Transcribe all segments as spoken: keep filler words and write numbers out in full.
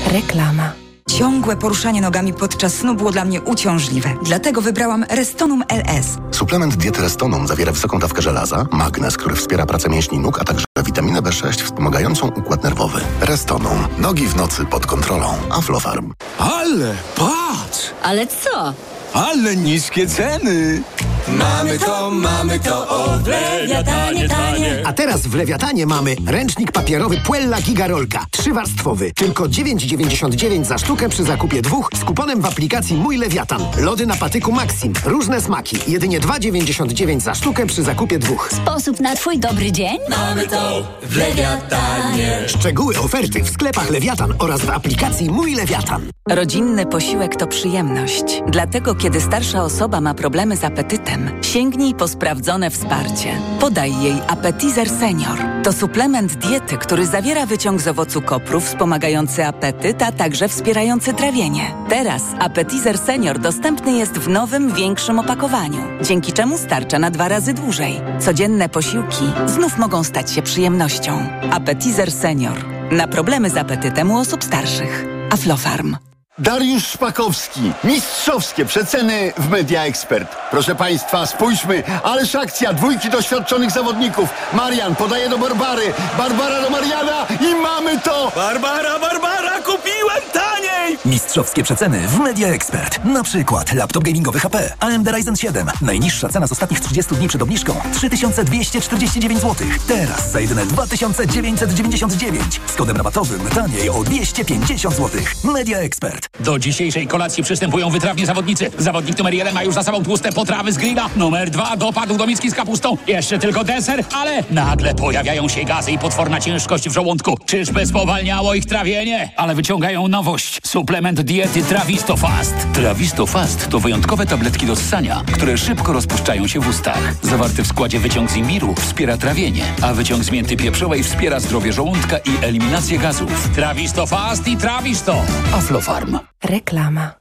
Reklama. Ciągłe poruszanie nogami podczas snu było dla mnie uciążliwe. Dlatego wybrałam Restonum L S. Suplement diety Restonum zawiera wysoką dawkę żelaza, magnez, który wspiera pracę mięśni nóg, a także witaminę B sześć wspomagającą układ nerwowy. Restonum. Nogi w nocy pod kontrolą. Aflofarm. Ale patrz! Ale co? Ale niskie ceny! Mamy to, mamy to, o Lewiatanie tanie. A teraz w Lewiatanie mamy ręcznik papierowy Puella Gigarolka. Trzywarstwowy. Tylko dziewięć dziewięćdziesiąt dziewięć za sztukę przy zakupie dwóch z kuponem w aplikacji Mój Lewiatan. Lody na patyku Maxim. Różne smaki. Jedynie dwa dziewięćdziesiąt dziewięć za sztukę przy zakupie dwóch. Sposób na twój dobry dzień? Mamy to w Lewiatanie. Szczegóły oferty w sklepach Lewiatan oraz w aplikacji Mój Lewiatan. Rodzinny posiłek to przyjemność. Dlatego, kiedy starsza osoba ma problemy z apetytem, sięgnij po sprawdzone wsparcie. Podaj jej Appetizer Senior. To suplement diety, który zawiera wyciąg z owocu kopru wspomagający apetyt, a także wspierający trawienie. Teraz Appetizer Senior dostępny jest w nowym, większym opakowaniu, dzięki czemu starcza na dwa razy dłużej. Codzienne posiłki znów mogą stać się przyjemnością. Appetizer Senior. Na problemy z apetytem u osób starszych. Aflofarm. Dariusz Szpakowski. Mistrzowskie przeceny w Media Expert. Proszę Państwa, spójrzmy. Ależ akcja. Dwójki doświadczonych zawodników. Marian podaje do Barbary. Barbara do Mariana i mamy to! Barbara, Barbara, kupiłem taniej! Mistrzowskie przeceny w Media Expert. Na przykład laptop gamingowy H P A M D Ryzen siedem. Najniższa cena z ostatnich trzydziestu dni przed obniżką trzy tysiące dwieście czterdzieści dziewięć złotych. Teraz za jedyne dwa tysiące dziewięćset dziewięćdziesiąt dziewięć. Z kodem rabatowym taniej o dwieście pięćdziesiąt złotych. Media Expert. Do dzisiejszej kolacji przystępują wytrawni zawodnicy. Zawodnik numer jeden ma już za sobą tłuste potrawy z grilla. Numer dwa dopadł do miski z kapustą. Jeszcze tylko deser, ale nagle pojawiają się gazy i potworna ciężkość w żołądku. Czyżby spowalniało ich trawienie? Ale wyciągają nowość. Suplement diety Trawisto Fast. Trawisto Fast to wyjątkowe tabletki do ssania, które szybko rozpuszczają się w ustach. Zawarty w składzie wyciąg z imbiru wspiera trawienie, a wyciąg z mięty pieprzowej wspiera zdrowie żołądka i eliminację gazów. Trawisto Fast i Trawisto. Aflofarm. Reklama.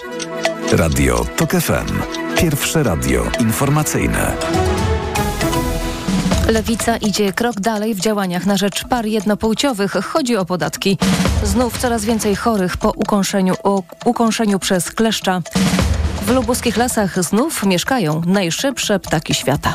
Radio TOK F M. Pierwsze radio informacyjne. Lewica idzie krok dalej w działaniach na rzecz par jednopłciowych. Chodzi o podatki. Znów coraz więcej chorych po ukąszeniu, o ukąszeniu przez kleszcza. W lubuskich lasach znów mieszkają najszybsze ptaki świata.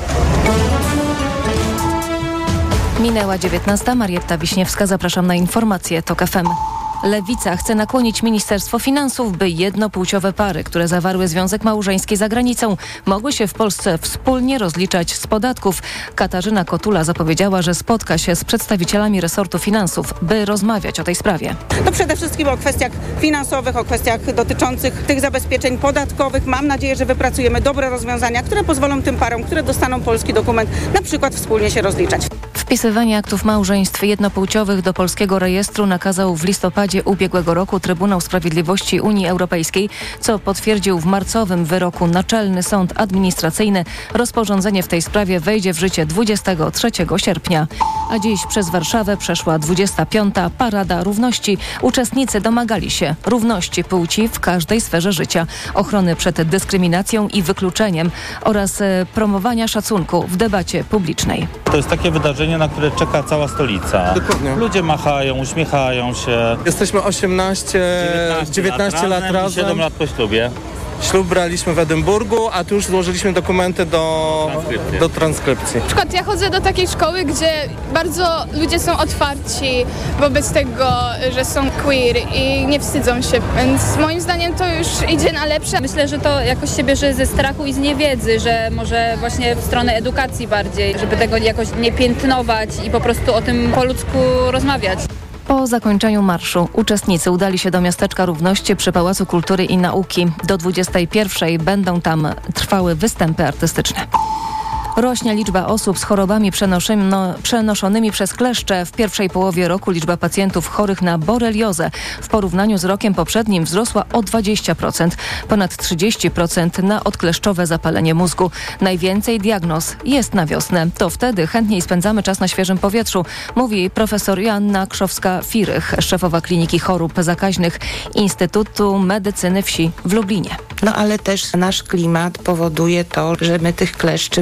Minęła dziewiętnasta. Marietta Wiśniewska. Zapraszam na informacje TOK F M. Lewica chce nakłonić Ministerstwo Finansów, by jednopłciowe pary, które zawarły związek małżeński za granicą, mogły się w Polsce wspólnie rozliczać z podatków. Katarzyna Kotula zapowiedziała, że spotka się z przedstawicielami resortu finansów, by rozmawiać o tej sprawie. No przede wszystkim o kwestiach finansowych, o kwestiach dotyczących tych zabezpieczeń podatkowych. Mam nadzieję, że wypracujemy dobre rozwiązania, które pozwolą tym parom, które dostaną polski dokument, na przykład wspólnie się rozliczać. Wpisywanie aktów małżeństw jednopłciowych do polskiego rejestru nakazał w listopadzie ubiegłego roku Trybunał Sprawiedliwości Unii Europejskiej, co potwierdził w marcowym wyroku Naczelny Sąd Administracyjny. Rozporządzenie w tej sprawie wejdzie w życie dwudziestego trzeciego sierpnia. A dziś przez Warszawę przeszła dwudziesta piąta Parada Równości. Uczestnicy domagali się równości płci w każdej sferze życia, ochrony przed dyskryminacją i wykluczeniem oraz promowania szacunku w debacie publicznej. To jest takie wydarzenie, na które czeka cała stolica. Dokładnie. Ludzie machają, uśmiechają się. Jesteśmy osiemnaście, dziewiętnaście lat razem. siedem lat po ślubie. Ślub braliśmy w Edynburgu, a tu już złożyliśmy dokumenty do transkrypcji. Do transkrypcji. Na przykład ja chodzę do takiej szkoły, gdzie bardzo ludzie są otwarci wobec tego, że są queer i nie wstydzą się, więc moim zdaniem to już idzie na lepsze. Myślę, że to jakoś się bierze ze strachu i z niewiedzy, że może właśnie w stronę edukacji bardziej, żeby tego jakoś nie piętnować i po prostu o tym po ludzku rozmawiać. Po zakończeniu marszu uczestnicy udali się do miasteczka Równości przy Pałacu Kultury i Nauki. Do dwudziestej pierwszej będą tam trwały występy artystyczne. Rośnie liczba osób z chorobami no, przenoszonymi przez kleszcze. W pierwszej połowie roku liczba pacjentów chorych na boreliozę w porównaniu z rokiem poprzednim wzrosła o dwadzieścia procent. Ponad trzydzieści procent na odkleszczowe zapalenie mózgu. Najwięcej diagnoz jest na wiosnę. To wtedy chętniej spędzamy czas na świeżym powietrzu, mówi profesor Joanna Krzowska-Firych, szefowa Kliniki Chorób Zakaźnych Instytutu Medycyny Wsi w Lublinie. No ale też nasz klimat powoduje to, że my tych kleszczy mamy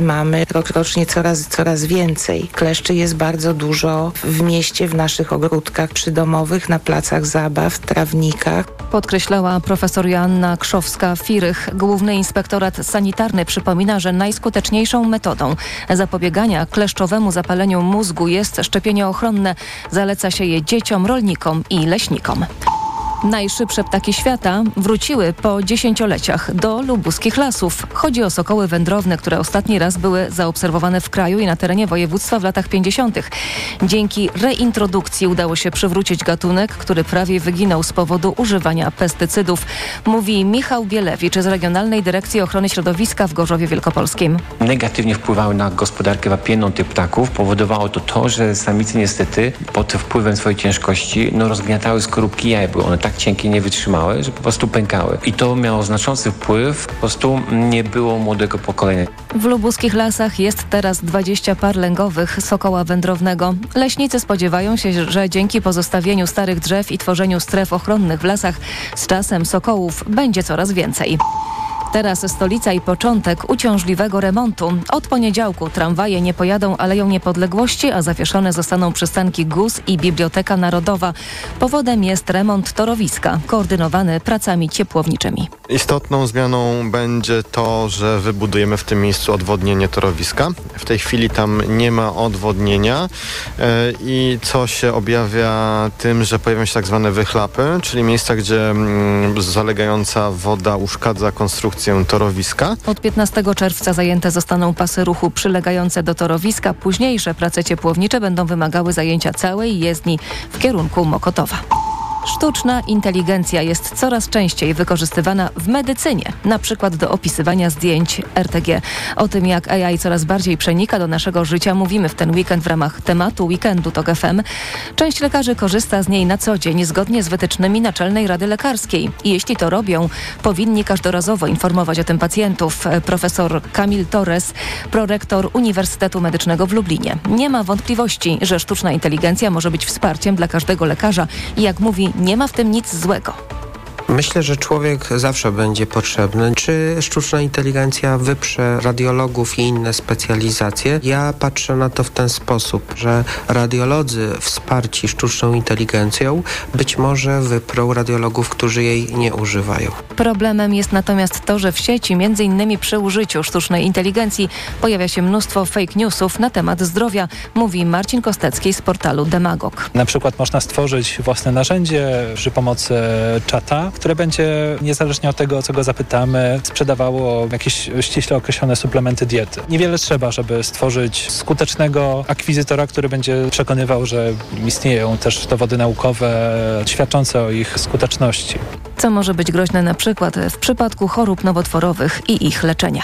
rok rocznie coraz, coraz więcej. Kleszczy jest bardzo dużo w mieście, w naszych ogródkach przydomowych, na placach zabaw, trawnikach. Podkreślała profesor Joanna Krzowska-Firych. Główny Inspektorat Sanitarny przypomina, że najskuteczniejszą metodą zapobiegania kleszczowemu zapaleniu mózgu jest szczepienie ochronne. Zaleca się je dzieciom, rolnikom i leśnikom. Najszybsze ptaki świata wróciły po dziesięcioleciach do lubuskich lasów. Chodzi o sokoły wędrowne, które ostatni raz były zaobserwowane w kraju i na terenie województwa w latach pięćdziesiątych. Dzięki reintrodukcji udało się przywrócić gatunek, który prawie wyginął z powodu używania pestycydów, mówi Michał Bielewicz z Regionalnej Dyrekcji Ochrony Środowiska w Gorzowie Wielkopolskim. Negatywnie wpływały na gospodarkę wapienną tych ptaków. Powodowało to to, że samice niestety pod wpływem swojej ciężkości no, rozgniatały skorupki jaj, były one tak cienkie, nie wytrzymały, że po prostu pękały. I to miało znaczący wpływ, po prostu nie było młodego pokolenia. W lubuskich lasach jest teraz dwadzieścia par lęgowych sokoła wędrownego. Leśnicy spodziewają się, że dzięki pozostawieniu starych drzew i tworzeniu stref ochronnych w lasach z czasem sokołów będzie coraz więcej. Teraz stolica i początek uciążliwego remontu. Od poniedziałku tramwaje nie pojadą Aleją Niepodległości, a zawieszone zostaną przystanki G U S i Biblioteka Narodowa. Powodem jest remont torowiska, koordynowany pracami ciepłowniczymi. Istotną zmianą będzie to, że wybudujemy w tym miejscu odwodnienie torowiska. W tej chwili tam nie ma odwodnienia yy, i co się objawia tym, że pojawią się tak zwane wychlapy, czyli miejsca, gdzie yy, zalegająca woda uszkadza konstrukcję torowiska. Od piętnastego czerwca zajęte zostaną pasy ruchu przylegające do torowiska. Późniejsze prace ciepłownicze będą wymagały zajęcia całej jezdni w kierunku Mokotowa. Sztuczna inteligencja jest coraz częściej wykorzystywana w medycynie, na przykład do opisywania zdjęć R T G. O tym, jak A I coraz bardziej przenika do naszego życia, mówimy w ten weekend w ramach tematu weekendu TOK F M. Część lekarzy korzysta z niej na co dzień, zgodnie z wytycznymi Naczelnej Rady Lekarskiej. I jeśli to robią, powinni każdorazowo informować o tym pacjentów. Profesor Kamil Torres, prorektor Uniwersytetu Medycznego w Lublinie. Nie ma wątpliwości, że sztuczna inteligencja może być wsparciem dla każdego lekarza i jak mówi, nie ma w tym nic złego. Myślę, że człowiek zawsze będzie potrzebny. Czy sztuczna inteligencja wyprze radiologów i inne specjalizacje? Ja patrzę na to w ten sposób, że radiolodzy wsparci sztuczną inteligencją być może wyprą radiologów, którzy jej nie używają. Problemem jest natomiast to, że w sieci, między innymi przy użyciu sztucznej inteligencji, pojawia się mnóstwo fake newsów na temat zdrowia, mówi Marcin Kostecki z portalu Demagog. Na przykład można stworzyć własne narzędzie przy pomocy czata, które będzie, niezależnie od tego, o co go zapytamy, sprzedawało jakieś ściśle określone suplementy diety. Niewiele trzeba, żeby stworzyć skutecznego akwizytora, który będzie przekonywał, że istnieją też dowody naukowe świadczące o ich skuteczności. Co może być groźne na przykład w przypadku chorób nowotworowych i ich leczenia.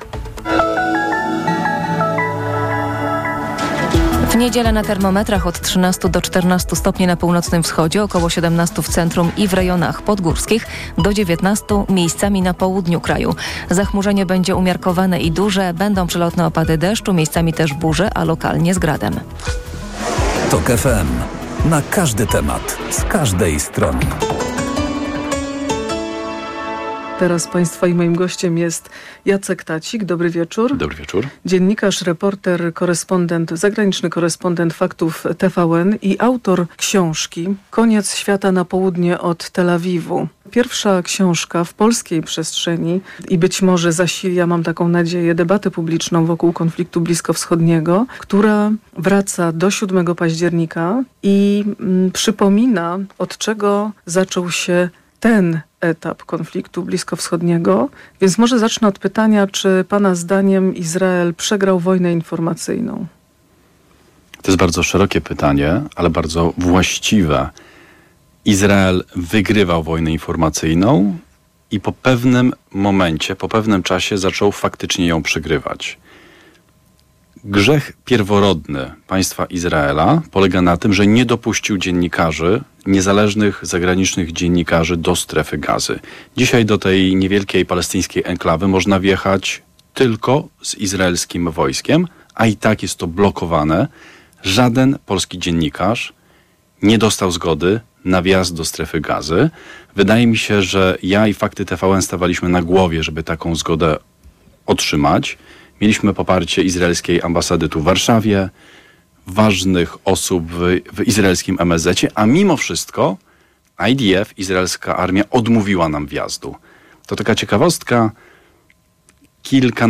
W niedzielę na termometrach od trzynastu do czternastu stopni na północnym wschodzie, około siedemnastu w centrum i w rejonach podgórskich, do dziewiętnastu miejscami na południu kraju. Zachmurzenie będzie umiarkowane i duże, będą przelotne opady deszczu, miejscami też burze, a lokalnie z gradem. TOK F M. Na każdy temat, z każdej strony. Teraz Państwa i moim gościem jest Jacek Tacik. Dobry wieczór. Dobry wieczór. Dziennikarz, reporter, korespondent, zagraniczny korespondent Faktów T V N i autor książki Koniec świata na południe od Tel Awiwu. Pierwsza książka w polskiej przestrzeni i być może zasili, ja mam taką nadzieję, debatę publiczną wokół konfliktu bliskowschodniego, która wraca do siódmego października i mm, przypomina, od czego zaczął się ten etap konfliktu bliskowschodniego. Więc może zacznę od pytania, czy Pana zdaniem Izrael przegrał wojnę informacyjną? To jest bardzo szerokie pytanie, ale bardzo właściwe. Izrael wygrywał wojnę informacyjną i po pewnym momencie, po pewnym czasie zaczął faktycznie ją przegrywać. Grzech pierworodny państwa Izraela polega na tym, że nie dopuścił dziennikarzy, niezależnych zagranicznych dziennikarzy do strefy Gazy. Dzisiaj do tej niewielkiej palestyńskiej enklawy można wjechać tylko z izraelskim wojskiem, a i tak jest to blokowane. Żaden polski dziennikarz nie dostał zgody na wjazd do strefy Gazy. Wydaje mi się, że ja i Fakty T V N stawaliśmy na głowie, żeby taką zgodę otrzymać. Mieliśmy poparcie izraelskiej ambasady tu w Warszawie, ważnych osób w, w izraelskim em es zecie, a mimo wszystko I D F, izraelska armia, odmówiła nam wjazdu. To taka ciekawostka. Kilka